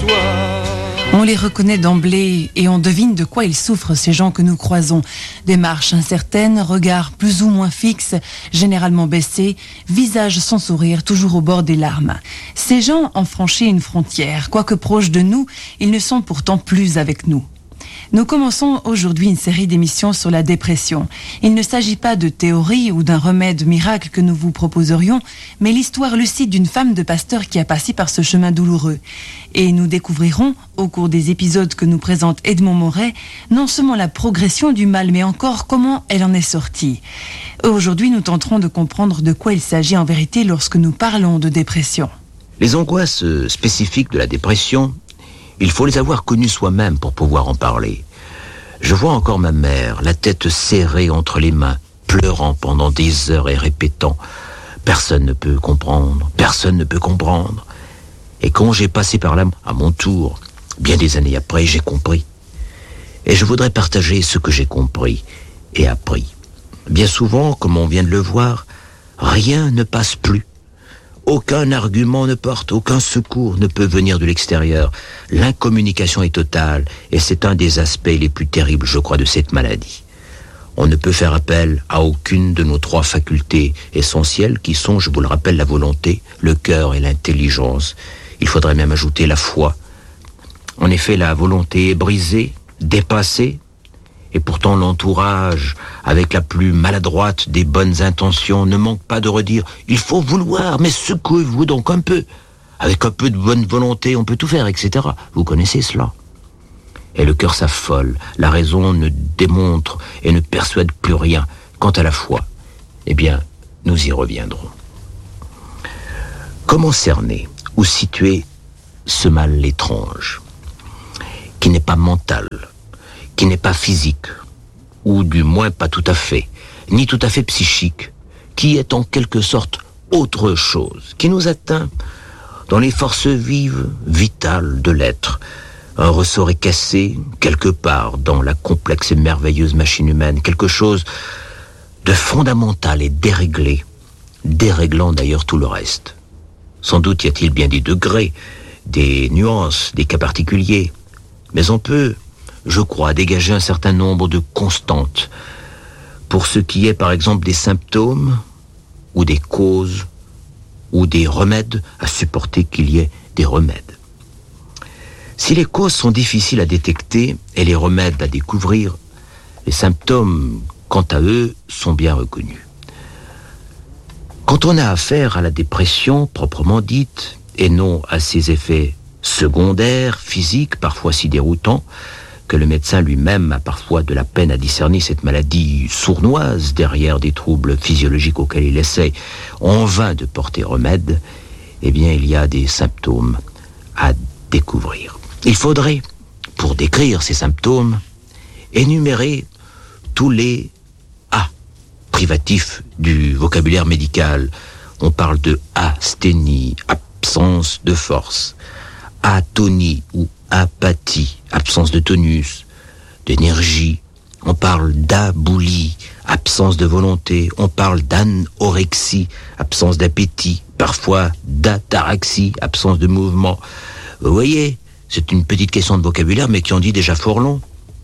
On les reconnaît d'emblée et on devine de quoi ils souffrent, ces gens que nous croisons. Démarche incertaine, regard plus ou moins fixe, généralement baissé, visage sans sourire, toujours au bord des larmes. Ces gens ont franchi une frontière. Quoique proches de nous, ils ne sont pourtant plus avec nous. Nous commençons aujourd'hui une série d'émissions sur la dépression. Il ne s'agit pas de théorie ou d'un remède miracle que nous vous proposerions, mais l'histoire lucide d'une femme de pasteur qui a passé par ce chemin douloureux. Et nous découvrirons, au cours des épisodes que nous présente Edmond Moret, non seulement la progression du mal, mais encore comment elle en est sortie. Aujourd'hui, nous tenterons de comprendre de quoi il s'agit en vérité lorsque nous parlons de dépression. Les angoisses spécifiques de la dépression, il faut les avoir connues soi-même pour pouvoir en parler. Je vois encore ma mère, la tête serrée entre les mains, pleurant pendant des heures et répétant « Personne ne peut comprendre, personne ne peut comprendre ». Et quand j'ai passé par là, à mon tour, bien des années après, j'ai compris. Et je voudrais partager ce que j'ai compris et appris. Bien souvent, comme on vient de le voir, rien ne passe plus. Aucun argument ne porte, aucun secours ne peut venir de l'extérieur. L'incommunication est totale et c'est un des aspects les plus terribles, je crois, de cette maladie. On ne peut faire appel à aucune de nos trois facultés essentielles qui sont, je vous le rappelle, la volonté, le cœur et l'intelligence. Il faudrait même ajouter la foi. En effet, la volonté est brisée, dépassée, et pourtant l'entourage, avec la plus maladroite des bonnes intentions, ne manque pas de redire « Il faut vouloir, mais secouez-vous donc un peu. Avec un peu de bonne volonté, on peut tout faire, etc. » Vous connaissez cela. Et le cœur s'affole, la raison ne démontre et ne persuade plus rien. Quant à la foi, eh bien, nous y reviendrons. Comment cerner ou situer ce mal étrange, qui n'est pas mental, qui n'est pas physique, ou du moins pas tout à fait, ni tout à fait psychique, qui est en quelque sorte autre chose, qui nous atteint dans les forces vives, vitales de l'être. Un ressort est cassé quelque part dans la complexe et merveilleuse machine humaine, quelque chose de fondamental et déréglé, déréglant d'ailleurs tout le reste. Sans doute y a-t-il bien des degrés, des nuances, des cas particuliers, mais on peut, je crois, dégager un certain nombre de constantes pour ce qui est, par exemple, des symptômes ou des causes ou des remèdes, à supporter qu'il y ait des remèdes. Si les causes sont difficiles à détecter et les remèdes à découvrir, les symptômes, quant à eux, sont bien reconnus. Quand on a affaire à la dépression proprement dite, et non à ses effets secondaires, physiques, parfois si déroutants, que le médecin lui-même a parfois de la peine à discerner cette maladie sournoise derrière des troubles physiologiques auxquels il essaie en vain de porter remède, eh bien il y a des symptômes à découvrir. Il faudrait, pour décrire ces symptômes, énumérer tous les A privatifs du vocabulaire médical. On parle de asthénie, absence de force, atonie ou apathie, absence de tonus, d'énergie. On parle d'aboulie, absence de volonté. On parle d'anorexie, absence d'appétit. Parfois d'ataraxie, absence de mouvement. Vous voyez, c'est une petite question de vocabulaire, mais qui en dit déjà fort long.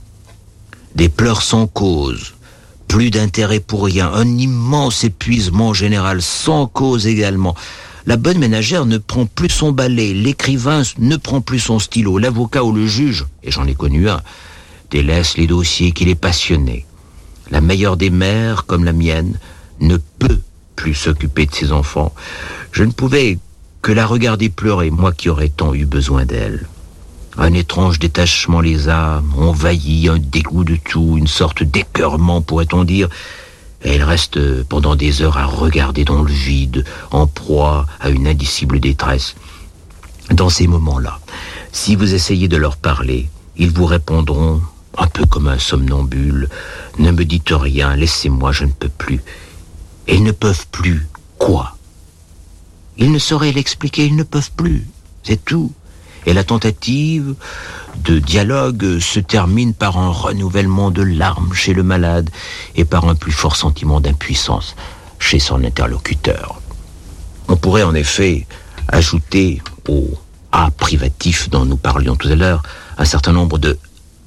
Des pleurs sans cause, plus d'intérêt pour rien, un immense épuisement général, sans cause également. La bonne ménagère ne prend plus son balai, l'écrivain ne prend plus son stylo, l'avocat ou le juge, et j'en ai connu un, délaisse les dossiers qui les passionnaient. La meilleure des mères, comme la mienne, ne peut plus s'occuper de ses enfants. Je ne pouvais que la regarder pleurer, moi qui aurais tant eu besoin d'elle. Un étrange détachement les a envahis, un dégoût de tout, une sorte d'écœurement, pourrait-on dire. Et elle reste pendant des heures à regarder dans le vide, en proie à une indicible détresse. Dans ces moments-là, si vous essayez de leur parler, ils vous répondront, un peu comme un somnambule, « Ne me dites rien, laissez-moi, je ne peux plus. » Et ils ne peuvent plus quoi? Ils ne sauraient l'expliquer, ils ne peuvent plus, c'est tout. Et la tentative de dialogue se termine par un renouvellement de larmes chez le malade et par un plus fort sentiment d'impuissance chez son interlocuteur. On pourrait en effet ajouter au A privatif dont nous parlions tout à l'heure, un certain nombre de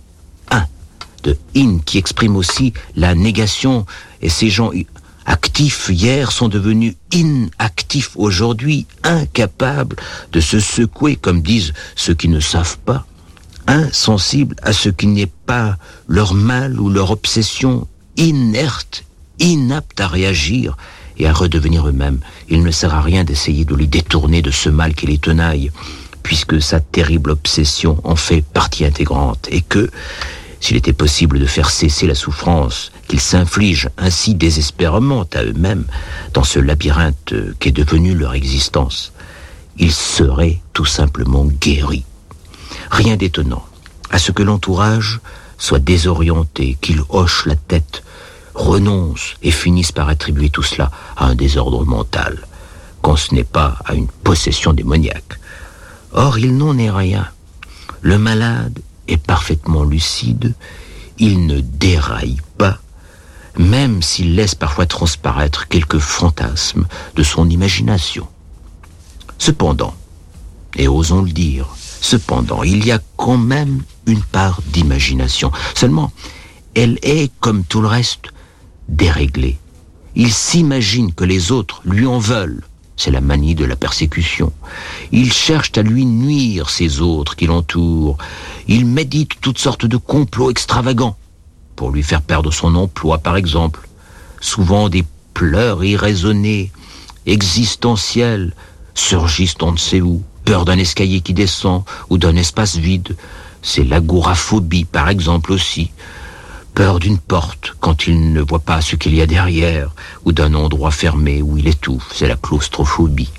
in qui expriment aussi la négation, et ces gens actifs hier sont devenus inactifs aujourd'hui, incapables de se secouer, comme disent ceux qui ne savent pas, insensibles à ce qui n'est pas leur mal ou leur obsession, inertes, inaptes à réagir et à redevenir eux-mêmes. Il ne sert à rien d'essayer de les détourner de ce mal qui les tenaille, puisque sa terrible obsession en fait partie intégrante, et que, s'il était possible de faire cesser la souffrance qu'ils s'infligent ainsi désespérément à eux-mêmes dans ce labyrinthe qu'est devenu leur existence, ils seraient tout simplement guéris. Rien d'étonnant à ce que l'entourage soit désorienté, qu'il hoche la tête, renonce et finisse par attribuer tout cela à un désordre mental, quand ce n'est pas à une possession démoniaque. Or, il n'en est rien. Le malade est parfaitement lucide, il ne déraille pas, même s'il laisse parfois transparaître quelques fantasmes de son imagination. Cependant, et osons le dire, cependant, il y a quand même une part d'imagination. Seulement, elle est, comme tout le reste, déréglée. Il s'imagine que les autres lui en veulent. C'est la manie de la persécution. Il cherche à lui nuire, ces autres qui l'entourent. Il médite toutes sortes de complots extravagants pour lui faire perdre son emploi, par exemple. Souvent des pleurs irraisonnés, existentiels, surgissent on ne sait où. Peur d'un escalier qui descend ou d'un espace vide. C'est l'agoraphobie, par exemple, aussi. Peur d'une porte quand il ne voit pas ce qu'il y a derrière, ou d'un endroit fermé où il étouffe, c'est la claustrophobie.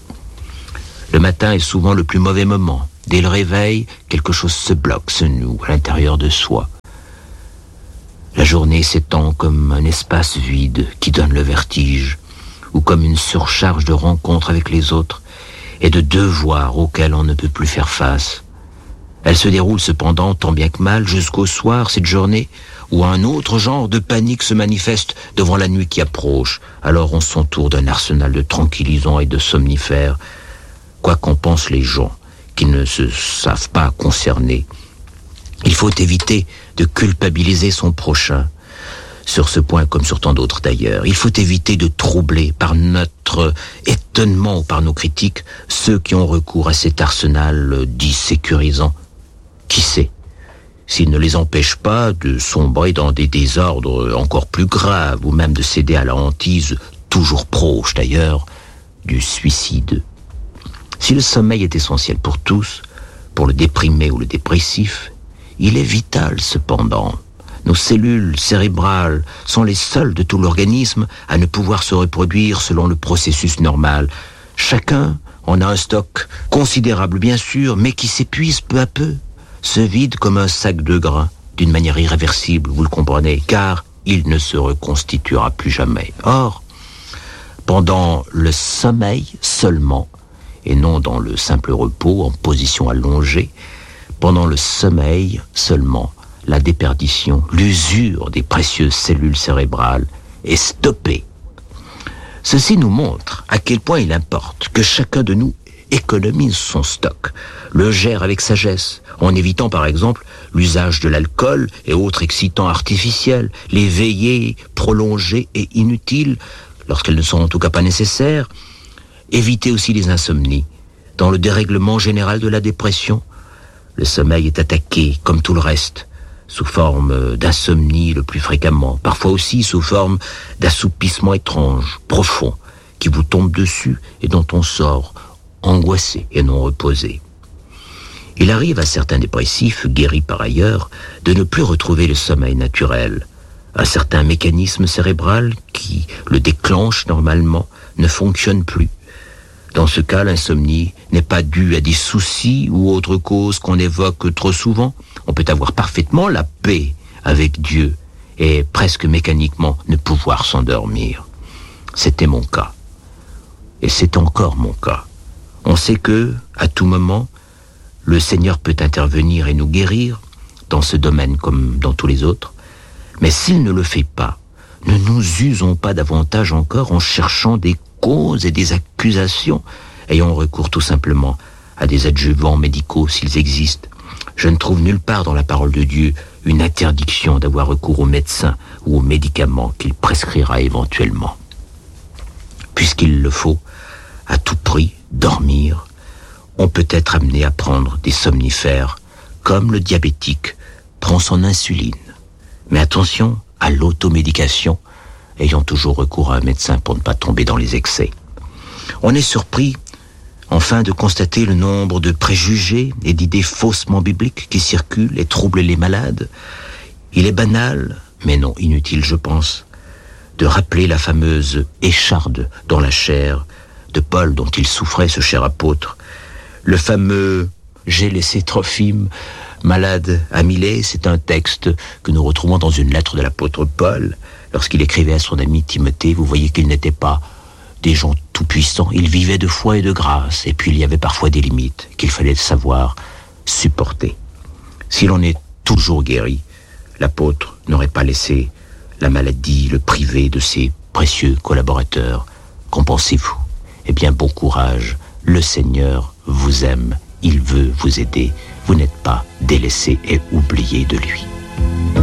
Le matin est souvent le plus mauvais moment. Dès le réveil, quelque chose se bloque, se noue à l'intérieur de soi. La journée s'étend comme un espace vide qui donne le vertige, ou comme une surcharge de rencontres avec les autres et de devoirs auxquels on ne peut plus faire face. Elle se déroule cependant, tant bien que mal, jusqu'au soir, cette journée, où un autre genre de panique se manifeste devant la nuit qui approche. Alors on s'entoure d'un arsenal de tranquillisants et de somnifères. Quoi qu'en pensent les gens qui ne se savent pas concernés, il faut éviter de culpabiliser son prochain. Sur ce point, comme sur tant d'autres d'ailleurs, il faut éviter de troubler par notre étonnement ou par nos critiques ceux qui ont recours à cet arsenal dit sécurisant. Qui sait s'il ne les empêche pas de sombrer dans des désordres encore plus graves, ou même de céder à la hantise, toujours proche d'ailleurs, du suicide. Si le sommeil est essentiel pour tous, pour le déprimé ou le dépressif, il est vital cependant. Nos cellules cérébrales sont les seules de tout l'organisme à ne pouvoir se reproduire selon le processus normal. Chacun en a un stock considérable bien sûr, mais qui s'épuise peu à peu, se vide comme un sac de grains, d'une manière irréversible, vous le comprenez, car il ne se reconstituera plus jamais. Or, pendant le sommeil seulement, et non dans le simple repos en position allongée, pendant le sommeil seulement, la déperdition, l'usure des précieuses cellules cérébrales est stoppée. Ceci nous montre à quel point il importe que chacun de nous économise son stock, le gère avec sagesse, en évitant par exemple l'usage de l'alcool et autres excitants artificiels, les veillées prolongées et inutiles, lorsqu'elles ne sont en tout cas pas nécessaires, éviter aussi les insomnies. Dans le dérèglement général de la dépression, le sommeil est attaqué, comme tout le reste, sous forme d'insomnie le plus fréquemment, parfois aussi sous forme d'assoupissement étrange, profond, qui vous tombe dessus et dont on sort angoissé et non reposé. Il arrive à certains dépressifs, guéris par ailleurs, de ne plus retrouver le sommeil naturel. Un certain mécanisme cérébral qui le déclenche normalement ne fonctionne plus. Dans ce cas, l'insomnie n'est pas due à des soucis ou autre cause qu'on évoque trop souvent. On peut avoir parfaitement la paix avec Dieu et presque mécaniquement ne pouvoir s'endormir. C'était mon cas. Et c'est encore mon cas. On sait que, à tout moment, le Seigneur peut intervenir et nous guérir, dans ce domaine comme dans tous les autres. Mais s'il ne le fait pas, ne nous usons pas davantage encore en cherchant des causes et des accusations, ayant recours tout simplement à des adjuvants médicaux s'ils existent. Je ne trouve nulle part dans la parole de Dieu une interdiction d'avoir recours aux médecins ou aux médicaments qu'il prescrira éventuellement. Puisqu'il le faut, à tout prix, dormir, on peut être amené à prendre des somnifères, comme le diabétique prend son insuline. Mais attention à l'automédication, ayant toujours recours à un médecin pour ne pas tomber dans les excès. On est surpris, enfin, de constater le nombre de préjugés et d'idées faussement bibliques qui circulent et troublent les malades. Il est banal, mais non inutile, je pense, de rappeler la fameuse écharde dans la chair de Paul dont il souffrait, ce cher apôtre. Le fameux « J'ai laissé Trophime malade à Milet », c'est un texte que nous retrouvons dans une lettre de l'apôtre Paul. Lorsqu'il écrivait à son ami Timothée, vous voyez qu'il n'était pas des gens tout-puissants. Il vivait de foi et de grâce, et puis il y avait parfois des limites qu'il fallait savoir supporter. Si l'on est toujours guéri, l'apôtre n'aurait pas laissé la maladie le priver de ses précieux collaborateurs. Qu'en pensez-vous ? Eh bien, bon courage. Le Seigneur vous aime. Il veut vous aider. Vous n'êtes pas délaissé et oublié de lui.